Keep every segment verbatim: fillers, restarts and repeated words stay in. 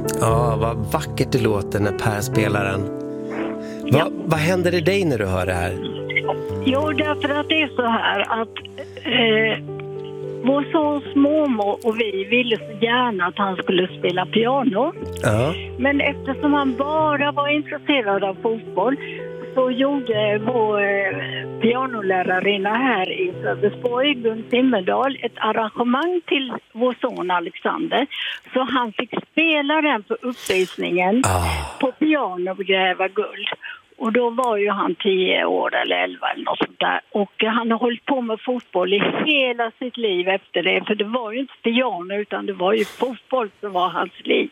Ja, vad vackert det låter när Per spelar den. Va, Ja. Vad händer i dig när du hör det här? Jo, därför att det är så här att eh, vår sons mormor och vi ville så gärna att han skulle spela piano. Ja. Men eftersom han bara var intresserad av fotboll så gjorde vår eh, pianolärarinna här i Sölvesborg, Gun Timmerdal, ett arrangemang till vår son Alexander. Så han fick spela den på uppvisningen Ah. på piano och gräva guld. Och då var ju han tio år eller elva eller något sånt där. Och han har hållit på med fotboll i hela sitt liv efter det. För det var ju inte piano utan det var ju fotboll som var hans liv.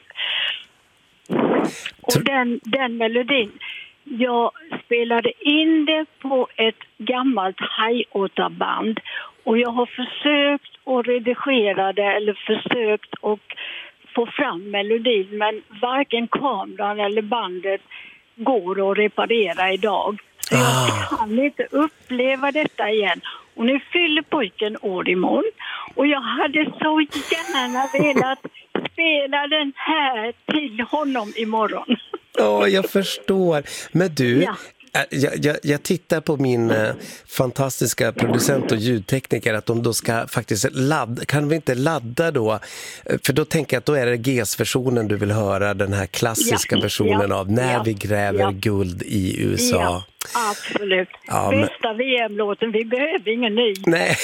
Och den, den melodin, jag spelade in det på ett gammalt high-återband. Och jag har försökt att redigera det eller försökt att få fram melodin. Men varken kameran eller bandet går att reparera idag. Så jag kan inte uppleva detta igen. Och nu fyller pojken år imorgon. Och jag hade så gärna velat spela den här till honom imorgon. Ja, jag förstår. Men du, Ja. äh, jag, jag, jag tittar på min äh, fantastiska producent och ljudtekniker att de då ska faktiskt ladda. Kan vi inte ladda då? För då tänker jag att då är det G S-versionen du vill höra, den här klassiska Ja. versionen Ja. av När Ja. vi gräver Ja. guld i U S A. Ja, absolut. Ja, men- Bästa V M-låten, vi behöver ingen ny. Nej.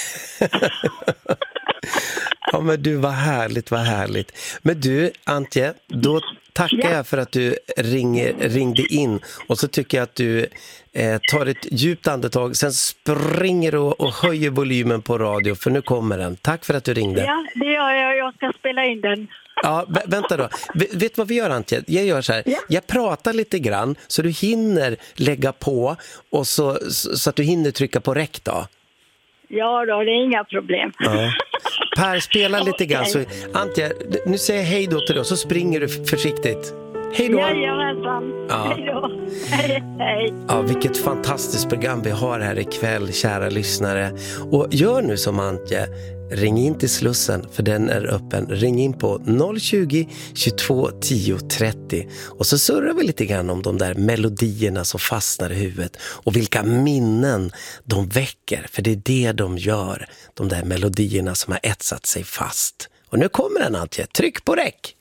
Ja, men du, vad härligt, vad härligt. Men du, Antje, då tackar Ja. jag för att du ringer, ringde in. Och så tycker jag att du eh, tar ett djupt andetag. Sen springer du och, och höjer volymen på radio, för nu kommer den. Tack för att du ringde. Ja, det gör jag. Jag ska spela in den. Ja, vä- vänta då. V- vet du vad vi gör, Antje? Jag gör så här. Ja. Jag pratar lite grann så du hinner lägga på och så, så, så att du hinner trycka på räck då. Ja då, det är inga problem. Ja. Per, spela lite grann. Så, Okej. Antje, nu säger jag hej då till dig och så springer du f- försiktigt. Hej då! Jajamensan. Ja. Hej då. Hej, hej. Ja, vilket fantastiskt program vi har här ikväll, kära lyssnare. Och gör nu som Antje. Ring in till Slussen, för den är öppen. Ring in på noll tjugo, tjugotvå, tio, trettio. Och så surrar vi lite grann om de där melodierna som fastnar i huvudet. Och vilka minnen de väcker. För det är det de gör. De där melodierna som har etsat sig fast. Och nu kommer den, Antje. Tryck på räck!